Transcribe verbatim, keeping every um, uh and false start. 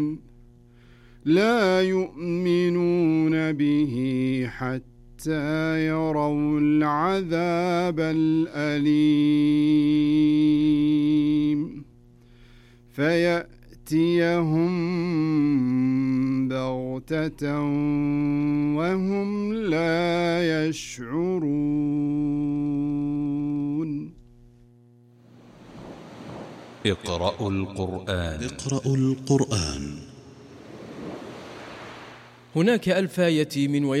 لا يؤمنون به حتى يروا العذاب الأليم فيأتيهم بغتة وهم لا يشعرون. اقرأوا القرآن. اقرأوا القرآن. هناك ألف آية من